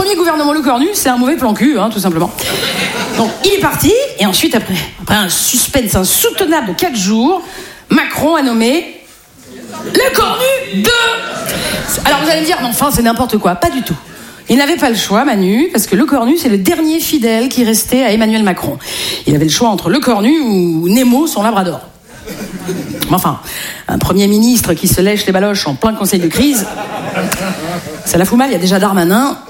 premier gouvernement Lecornu, c'est un mauvais plan cul, tout simplement. Donc, il est parti, et ensuite, après un suspense insoutenable de 4 jours, Macron a nommé Lecornu 2. Alors, vous allez me dire, non, enfin, c'est n'importe quoi. Pas du tout. Il n'avait pas le choix, Manu, parce que Lecornu, c'est le dernier fidèle qui restait à Emmanuel Macron. Il avait le choix entre Lecornu ou Nemo, son labrador. Enfin, un Premier ministre qui se lèche les baloches en plein conseil de crise, ça la fout mal, il y a déjà Darmanin.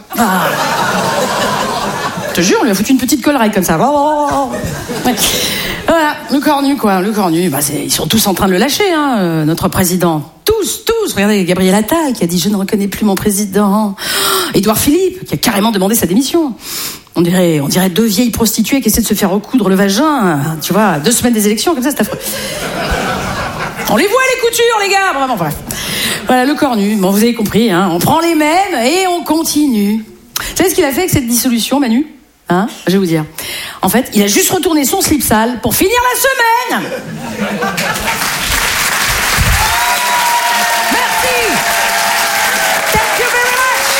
Je te jure, on lui a foutu une petite collerette comme ça. Ouais. Voilà, Lecornu, quoi, Lecornu. Ils sont tous en train de le lâcher, notre président. Tous. Regardez, Gabriel Attal qui a dit « Je ne reconnais plus mon président ». Édouard Philippe qui a carrément demandé sa démission. On dirait 2 vieilles prostituées qui essaient de se faire recoudre le vagin, tu vois, à 2 semaines des élections, comme ça, c'est affreux. On les voit, les coutures, les gars. Vraiment, bref. Voilà, Lecornu. Bon, vous avez compris, on prend les mêmes et on continue. Vous savez ce qu'il a fait avec cette dissolution, Manu ? Je vais vous dire. En fait, il a juste retourné son slip sale pour finir la semaine. Merci. Thank you very much.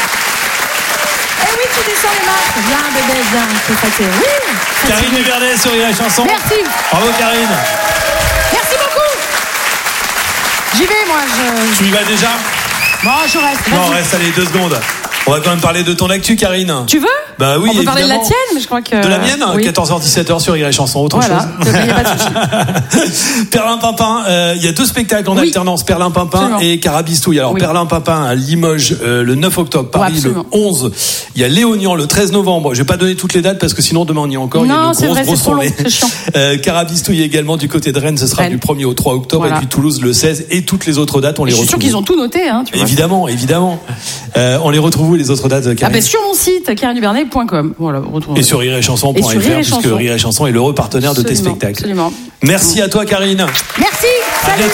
Eh oui, tu descends les marches. Viens, bébé, viens. C'est fatigué. Oui. Karine Duvernet sur Rire et Chanson. Merci. Bravo, Karine. Merci beaucoup. J'y vais, moi. Tu y vas déjà ? Bon, je reste. Non, reste, allez, 2 secondes. On va quand même parler de ton actu, Karine. Tu veux ? Bah oui, on peut parler de la évidemment. tienne, mais je crois que... De la mienne, oui. 14h-17h sur Rire et Chanson, autre chose. Il n'y a pas de souci. Perlimpinpin, il y a 2 spectacles en alternance, Perlimpinpin et Carabistouille. Alors Perlimpinpin à Limoges le 9 octobre, Paris le 11. Il y a Léognan le 13 novembre. Je vais pas donner toutes les dates parce que sinon demain on y est encore. Non, il y a une grosse tournée. C'est chiant. Carabistouille également du côté de Rennes, ce sera du 1er au 3 octobre et puis Toulouse le 16 et toutes les autres dates on les retrouve. Je suis sûr qu'ils ont tout noté, tu vois. Évidemment. On les retrouve où les autres dates, Karine ? Sur mon site, karineduvernet.com. Voilà, et sur rireetchanson.fr puisque Rire et Chanson est l'heureux partenaire de tes spectacles. Absolument. Merci à toi, Karine. Merci. À bientôt.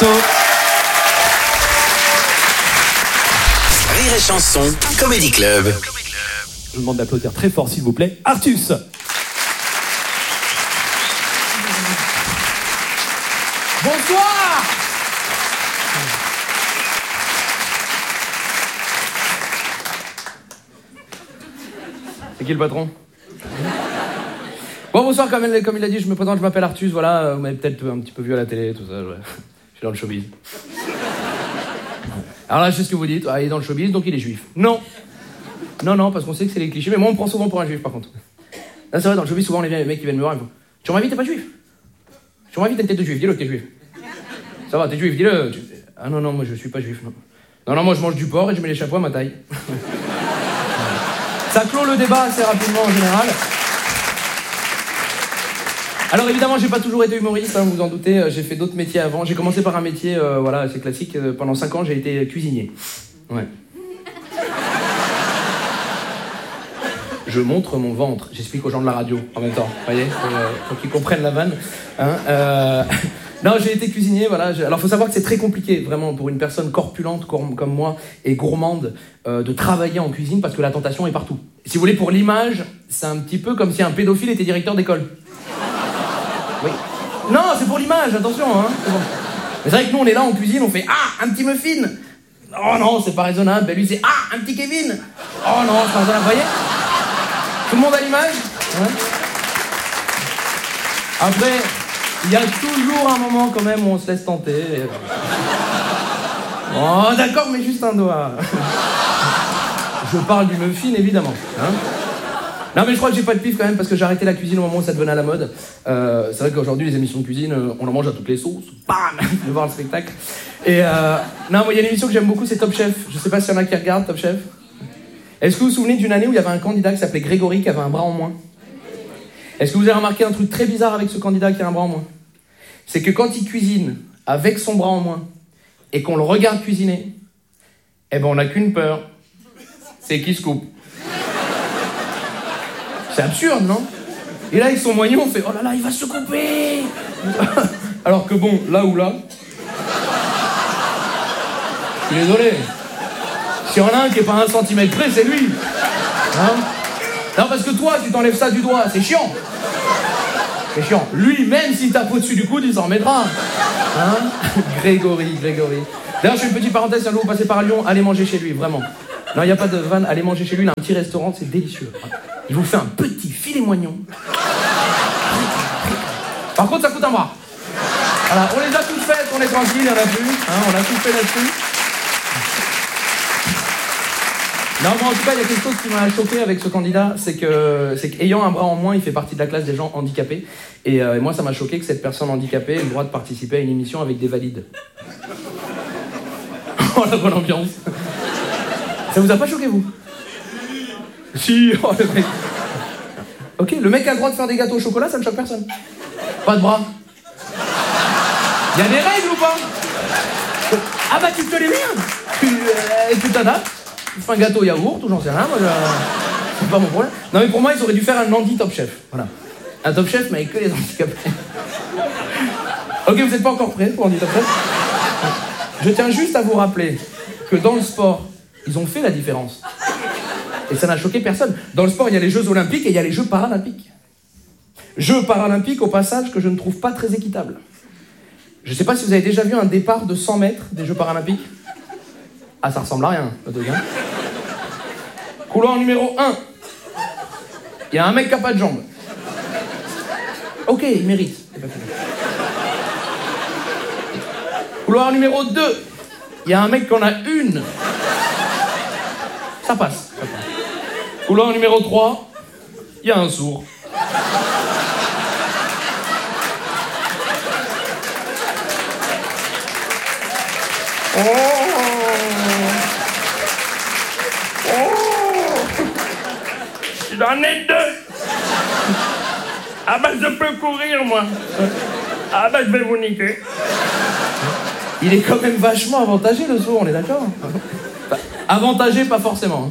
Rire et Chanson, Comedy Club. Je vous demande d'applaudir très fort, s'il vous plaît, Artus. Bonsoir. C'est qui le patron ? Bon, bonsoir, comme il a dit, je me présente, je m'appelle Artus, voilà, vous m'avez peut-être un petit peu vu à la télé, tout ça, je suis dans le showbiz. Alors là, je sais ce que vous dites, il est dans le showbiz, donc il est juif. Non, parce qu'on sait que c'est les clichés, mais moi on me prend souvent pour un juif, par contre. Là, c'est vrai, dans le showbiz, souvent les mecs qui viennent me voir, ils me font « Tu m'invites, t'es pas juif ? Tu m'invites, t'as une tête de juif, dis-le que t'es juif. Ça va, t'es juif, dis-le. » Ah non, moi je suis pas juif, non. Non, moi je mange du porc et je mets les chapeaux à ma taille. Ça clôt le débat assez rapidement en général. Alors évidemment, j'ai pas toujours été humoriste, vous vous en doutez, j'ai fait d'autres métiers avant. J'ai commencé par un métier, assez classique. Pendant 5 ans, j'ai été cuisinier. Ouais. Je montre mon ventre. J'explique aux gens de la radio en même temps, vous voyez, pour qu'ils comprennent la vanne. Non, j'ai été cuisinier, voilà. Alors, faut savoir que c'est très compliqué, vraiment, pour une personne corpulente comme moi et gourmande, de travailler en cuisine parce que la tentation est partout. Si vous voulez, pour l'image, c'est un petit peu comme si un pédophile était directeur d'école. Oui. Non, c'est pour l'image, attention, c'est bon. Mais c'est vrai que nous, on est là en cuisine, on fait « Ah, un petit muffin !» Oh non, c'est pas raisonnable. Ben lui, c'est « Ah, un petit Kevin !» Oh non, c'est pas raisonnable, vous voyez ? Tout le monde a l'image ? Après... il y a toujours un moment quand même où on se laisse tenter. Oh d'accord, mais juste un doigt. Je parle du muffin évidemment. Non mais je crois que j'ai pas de pif quand même parce que j'ai arrêté la cuisine au moment où ça devenait à la mode. C'est vrai qu'aujourd'hui les émissions de cuisine, on en mange à toutes les sauces. Bam, de voir le spectacle. Et non, moi il y a une émission que j'aime beaucoup, c'est Top Chef. Je sais pas s'il y en a qui regardent Top Chef. Est-ce que vous vous souvenez d'une année où il y avait un candidat qui s'appelait Grégory qui avait un bras en moins ? Est-ce que vous avez remarqué un truc très bizarre avec ce candidat qui a un bras en moins ? C'est que quand il cuisine avec son bras en moins et qu'on le regarde cuisiner, eh ben on n'a qu'une peur, c'est qu'il se coupe. C'est absurde, non ? Et là, avec son moignon, on fait « Oh là là, il va se couper !» Alors que bon, là ou là... Je suis désolé. S'il y en a un qui est pas 1 centimètre près, c'est lui. Non, parce que toi, tu t'enlèves ça du doigt, c'est chiant. C'est chiant. Lui, même s'il tape au-dessus du coude, il s'en remettra. Grégory. D'ailleurs, je fais une petite parenthèse, si vous passez par Lyon, allez manger chez lui, vraiment. Non, il n'y a pas de vanne. Allez manger chez lui, il a un petit restaurant, c'est délicieux. Il vous fait un petit filet moignon. Par contre, ça coûte un bras. Voilà, on les a toutes faites, on est tranquille, il n'y en a plus. Hein, on a tout fait là-dessus. Non, mais en tout cas, il y a quelque chose qui m'a choqué avec ce candidat, c'est qu'ayant un bras en moins, il fait partie de la classe des gens handicapés. Et moi, ça m'a choqué que cette personne handicapée ait le droit de participer à une émission avec des valides. Oh, la bonne ambiance. Ça vous a pas choqué, vous? Si, oh, le mec. Ok, le mec a le droit de faire des gâteaux au chocolat, ça ne choque personne. Pas de bras. Il y a des règles ou pas? Ah bah tu te les mets. Tu t'adaptes. Tu fais un gâteau yaourt ou j'en sais rien. Moi, c'est pas mon problème. Non mais pour moi, ils auraient dû faire un Andy Top Chef. Voilà. Un Top Chef, mais avec que les handicapés. Ok, vous n'êtes pas encore prêts pour Andy Top Chef? Je tiens juste à vous rappeler que dans le sport, ils ont fait la différence. Et ça n'a choqué personne. Dans le sport, il y a les Jeux Olympiques et il y a les Jeux Paralympiques. Jeux Paralympiques, au passage, que je ne trouve pas très équitable. Je ne sais pas si vous avez déjà vu un départ de 100 mètres des Jeux Paralympiques. Ah, ça ressemble à rien, le truc, hein. Couloir numéro 1. Il y a un mec qui n'a pas de jambes. Ok, il mérite. Couloir numéro 2. Il y a un mec qui en a une. Ça passe. Couloir numéro 3. Il y a un sourd. Oh. J'en ai 2. Ah bah je peux courir moi. Ah bah je vais vous niquer. Il est quand même vachement avantagé le sourd, on est d'accord? Enfin, avantagé pas forcément.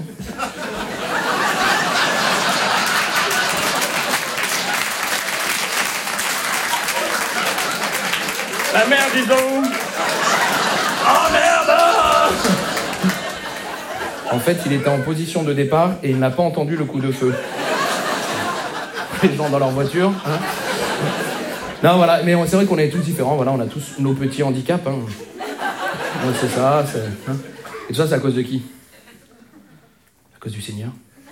La merde, dis donc. Oh merde! En fait, il était en position de départ et il n'a pas entendu le coup de feu. Les gens dans leur voiture. Hein. Non, voilà, mais c'est vrai qu'on est tous différents. Voilà, on a tous nos petits handicaps. Hein. Ouais, c'est ça. Hein. Et tout ça, c'est à cause de qui? À cause du Seigneur.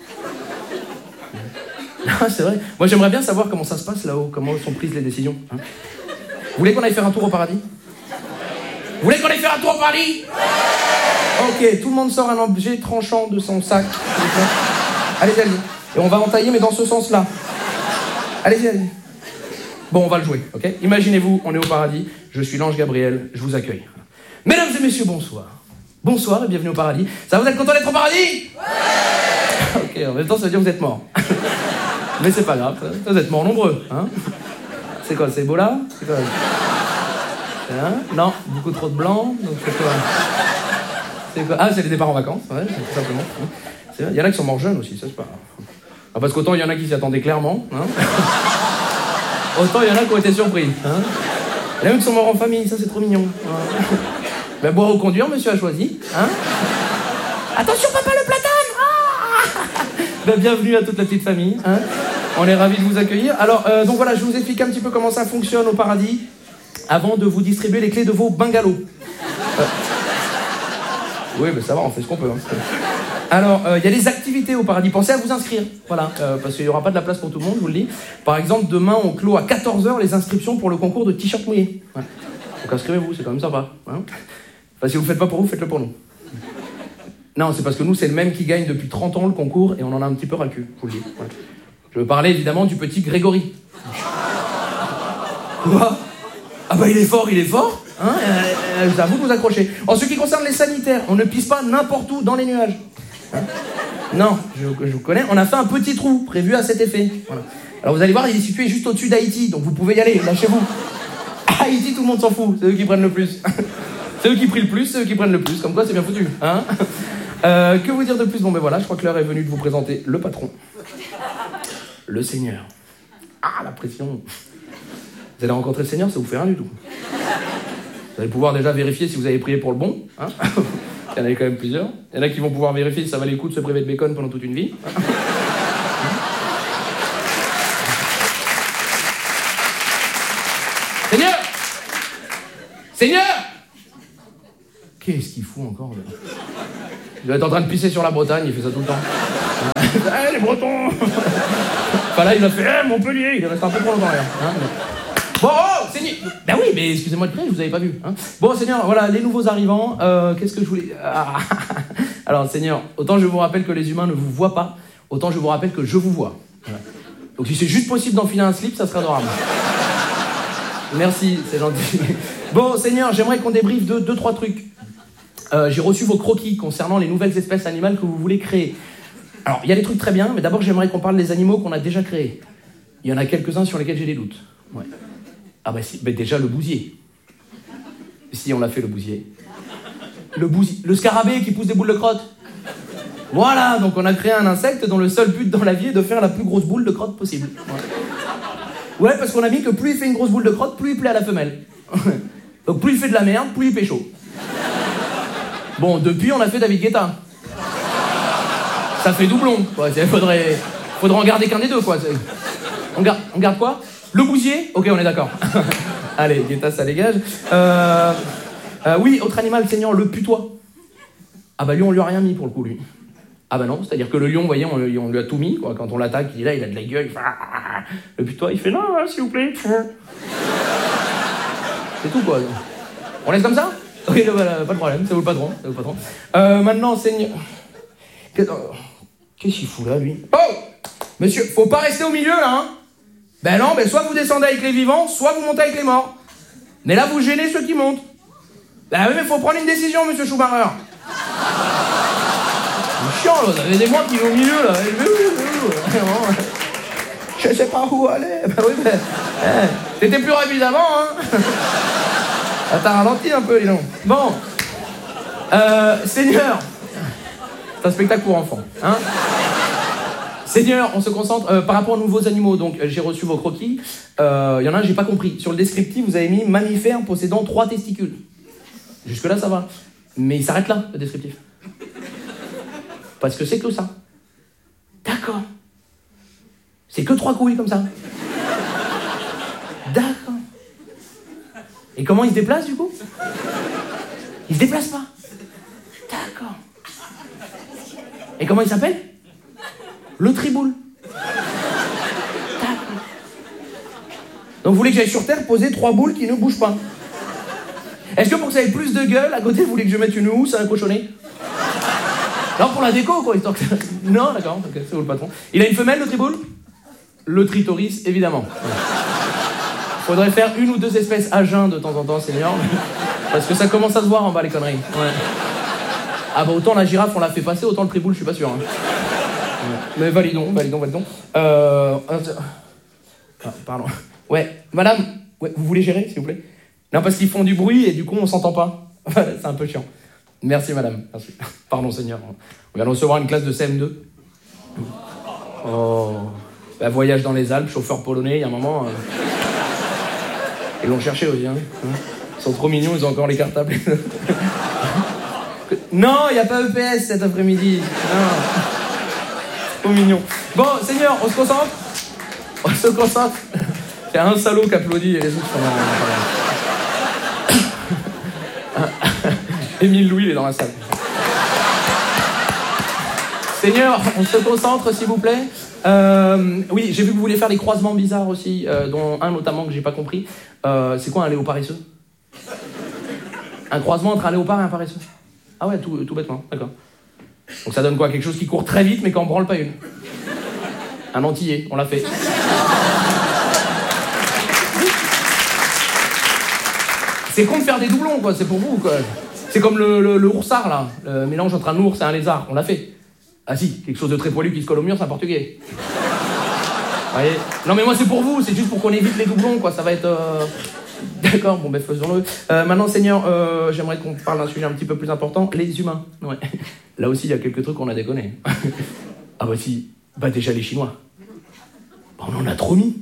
Ah, c'est vrai. Moi, j'aimerais bien savoir comment ça se passe là-haut, comment sont prises les décisions. Hein. Vous voulez qu'on aille faire un tour au paradis? Vous voulez qu'on aille faire un tour au paradis? Ok, tout le monde sort un objet tranchant de son sac. Allez-y, allez-y. Et on va entailler, mais dans ce sens-là. Allez-y, allez-y. Bon, on va le jouer, ok? Imaginez-vous, on est au paradis, je suis l'ange Gabriel, je vous accueille. Mesdames et messieurs, bonsoir. Bonsoir et bienvenue au paradis. Ça, vous êtes content d'être au paradis? Ouais. Ok, en même temps, ça veut dire que vous êtes morts. Mais c'est pas grave, vous êtes morts nombreux, hein? C'est quoi, c'est Ebola? C'est quoi? Hein? Non, beaucoup trop de blanc, donc c'est quoi? C'est quoi? Ah, c'est les départs en vacances, ouais, tout simplement. Il y en a qui sont morts jeunes aussi, ça c'est pas... Ah, parce qu'autant il y en a qui s'y attendaient clairement, hein. Autant il y en a qui ont été surpris, hein. Il y en a qui sont morts en famille, ça c'est trop mignon. Hein. Ben, boire ou conduire, monsieur a choisi, hein. Attention papa, le platane! Ah ben, bienvenue à toute la petite famille, hein. On est ravis de vous accueillir. Alors, donc voilà, je vous explique un petit peu comment ça fonctionne au paradis avant de vous distribuer les clés de vos bungalows. Oui, mais ça va, on fait ce qu'on peut. Hein. Alors, il y a des activités au paradis. Pensez à vous inscrire. Voilà, parce qu'il n'y aura pas de la place pour tout le monde, je vous le dis. Par exemple, demain, on clôt à 14h les inscriptions pour le concours de t-shirt mouillé. Ouais. Donc inscrivez-vous, c'est quand même sympa. Hein. Enfin, si vous ne le faites pas pour vous, faites-le pour nous. Non, c'est parce que nous, c'est le même qui gagne depuis 30 ans le concours et on en a un petit peu ras le cul, je vous le dis. Ouais. Je veux parler évidemment du petit Grégory. Quoi? Ah bah il est fort, hein, c'est à vous de vous accrocher. En ce qui concerne les sanitaires, on ne pisse pas n'importe où dans les nuages. Hein? Non, je vous connais, on a fait un petit trou prévu à cet effet. Voilà. Alors vous allez voir, il est situé juste au-dessus d'Haïti, donc vous pouvez y aller, lâchez-vous. Haïti, tout le monde s'en fout, c'est eux qui prennent le plus. C'est eux qui prient le plus, c'est eux qui prennent le plus, comme quoi c'est bien foutu. Hein. Que vous dire de plus? Bon ben voilà, je crois que l'heure est venue de vous présenter le patron. Le Seigneur. Ah, la pression. Vous allez rencontrer le Seigneur, ça vous fait rien du tout. Vous allez pouvoir déjà vérifier si vous avez prié pour le bon. Hein. Il y en a quand même plusieurs. Il y en a qui vont pouvoir vérifier si ça valait le coup de se priver de bacon pendant toute une vie. Seigneur! Seigneur! Qu'est-ce qu'il fout encore là? Il doit être en train de pisser sur la Bretagne, il fait ça tout le temps. Les Bretons. Enfin là, il a fait Montpellier, il reste un peu trop longtemps là. Hein, mais... Bon, oh, Seigneur. Ben oui, mais excusez-moi de crier, je vous avais pas vu. Hein. Bon, Seigneur, voilà, les nouveaux arrivants. Qu'est-ce que je voulais. Alors, Seigneur, autant je vous rappelle que les humains ne vous voient pas, autant je vous rappelle que je vous vois. Voilà. Donc, si c'est juste possible d'enfiler un slip, ça serait adorable. Merci, c'est gentil. Bon, Seigneur, j'aimerais qu'on débriefe deux, trois trucs. J'ai reçu vos croquis concernant les nouvelles espèces animales que vous voulez créer. Alors, il y a des trucs très bien, mais d'abord, j'aimerais qu'on parle des animaux qu'on a déjà créés. Il y en a quelques-uns sur lesquels j'ai des doutes. Ouais. Ah bah si, bah déjà le bousier. Si, on l'a fait, le bousier. Le scarabée qui pousse des boules de crotte. Voilà, donc on a créé un insecte dont le seul but dans la vie est de faire la plus grosse boule de crotte possible. Ouais, parce qu'on a mis que plus il fait une grosse boule de crotte, plus il plaît à la femelle. Donc plus il fait de la merde, plus il pécho. Bon, depuis, on a fait David Guetta. Ça fait doublon, quoi. Faudrait en garder qu'un des deux, quoi. On garde quoi? Le bousier? Ok, on est d'accord. Allez, Guetta, ça dégage. Oui, autre animal, Seigneur, le putois. Ah bah lui, on lui a rien mis pour le coup, lui. Ah bah non, c'est-à-dire que le lion, vous voyez, on lui a tout mis, quoi. Quand on l'attaque, il est là, il a de la gueule. Le putois, il fait non, s'il vous plaît. C'est tout, quoi. On laisse comme ça? Oui, voilà, pas de problème, ça vaut le patron. Maintenant, Seigneur... Qu'est-ce qu'il fout là, lui? Oh! Monsieur, faut pas rester au milieu, là, hein? Ben non, soit vous descendez avec les vivants, soit vous montez avec les morts. Mais là, vous gênez ceux qui montent. Ben oui, mais faut prendre une décision, monsieur Schumacher. C'est chiant, là, vous avez des mois qui vont au milieu, là. Je sais pas où aller. Ben oui, t'étais plus rapide avant, hein? Ah, t'as ralenti un peu, dis donc. Bon. Seigneur. C'est un spectacle pour enfants, hein? Seigneur, on se concentre par rapport aux nouveaux animaux. Donc, j'ai reçu vos croquis. Il y en a un, j'ai pas compris. Sur le descriptif, vous avez mis mammifère possédant 3 testicules. Jusque-là, ça va. Mais il s'arrête là, le descriptif. Parce que c'est que ça. D'accord. C'est que 3 couilles comme ça. D'accord. Et comment il se déplace, du coup? Il se déplace pas. D'accord. Et comment il s'appelle? Le triboule. D'accord. Donc vous voulez que j'aille sur Terre poser 3 boules qui ne bougent pas? Est-ce que pour que ça ait plus de gueule, à côté, vous voulez que je mette une housse à un cochonnet? Non, pour la déco, quoi, histoire que... Non, d'accord, ok, c'est vous le patron. Il a une femelle, le triboule? Le tritoris, évidemment. Faudrait faire 1 ou 2 espèces à jeun de temps en temps, Seigneur. Parce que ça commence à se voir en bas, les conneries. Ouais. Ah bah autant la girafe, on l'a fait passer, autant le triboule, je suis pas sûr. Hein. Mais validons. Pardon. Ouais, madame, ouais, vous voulez gérer, s'il vous plaît? Non, parce qu'ils font du bruit et du coup, on s'entend pas. C'est un peu chiant. Merci, madame. Merci. Pardon, Seigneur. On vient de recevoir une classe de CM2. Oh. Bah, voyage dans les Alpes, chauffeur polonais, il y a un moment... Ils l'ont cherché aussi, hein. Ils sont trop mignons, ils ont encore les cartables. Non, il n'y a pas EPS cet après-midi. Non. Trop mignon. Bon, Seigneur, on se concentre? On se concentre. Il y a un salaud qui applaudit et les autres sont... Émile Louis, il est dans la salle. Seigneur, on se concentre, s'il vous plaît. Oui, j'ai vu que vous vouliez faire des croisements bizarres aussi, dont un notamment que j'ai pas compris. C'est quoi un léopard paresseux? Un croisement entre un léopard et un paresseux? Ah ouais, tout bêtement, d'accord. Donc ça donne quoi? Quelque chose qui court très vite mais qui en branle pas une. Un antillais, on l'a fait. C'est con de faire des doublons, quoi, c'est pour vous, quoi. C'est comme le oursard, là, le mélange entre un ours et un lézard, on l'a fait. Ah si, quelque chose de très poilu qui se colle au mur, c'est un portugais. Voyez. Non mais moi c'est pour vous, c'est juste pour qu'on évite les doublons, quoi, ça va être... D'accord, bon ben faisons-le. Maintenant, Seigneur, j'aimerais qu'on parle d'un sujet un petit peu plus important, les humains. Ouais. Là aussi, il y a quelques trucs qu'on a déconné. Ah bah si, bah déjà les Chinois. Bah, on en a trop mis.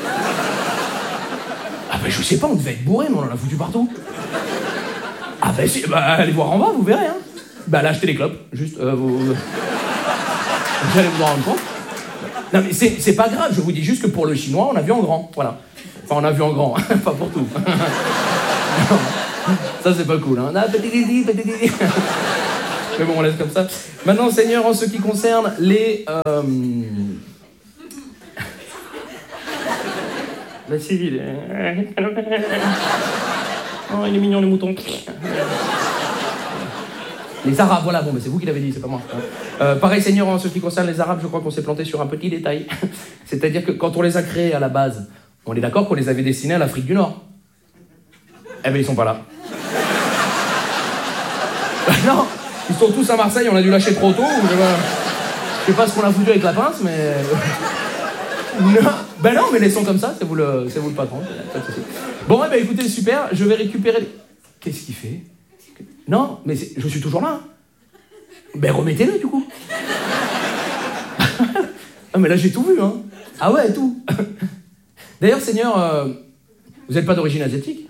Ah bah je sais pas, on devait être bourré, mais on en a foutu partout. Ah bah si, bah allez voir en bas, vous verrez, hein. Bah là, achetez les clopes, juste, vous allez vous en rendre compte. Non mais c'est pas grave, je vous dis juste que pour le chinois, on a vu en grand, voilà. Enfin, on a vu en grand, pas pour tout. Ça, c'est pas cool, hein. Mais bon, on laisse comme ça. Maintenant, Seigneur, en ce qui concerne les... Bah si, il est... Oh, il est mignon, le mouton. Les Arabes, voilà, bon, mais c'est vous qui l'avez dit, c'est pas moi. Pareil, Seigneur, en ce qui concerne les Arabes, je crois qu'on s'est planté sur un petit détail. C'est-à-dire que quand on les a créés à la base, on est d'accord qu'on les avait destinés à l'Afrique du Nord. Eh ben, ils sont pas là. Non, ils sont tous à Marseille, on a dû lâcher trop tôt. Ou je sais pas ce qu'on a foutu avec la pince, mais... Non. Ben non, mais laissons comme ça, c'est vous le patron. Bon, eh ben écoutez, super, je vais récupérer... Qu'est-ce qu'il fait? Non, mais je suis toujours là. Ben remettez-le, du coup. Ah, mais là, j'ai tout vu, hein. Ah ouais, tout. D'ailleurs, Seigneur, vous n'êtes pas d'origine asiatique?